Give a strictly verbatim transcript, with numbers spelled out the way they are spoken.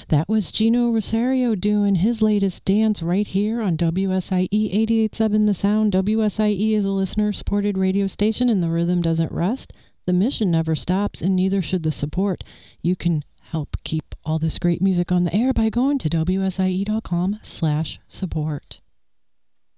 That was Gino Rosario doing his latest dance right here on W S I E eighty-eight point seven The Sound. W S I E is a listener-supported radio station, and the rhythm doesn't rest. The mission never stops, and neither should the support. You can help keep all this great music on the air by going to W S I E dot com slash support.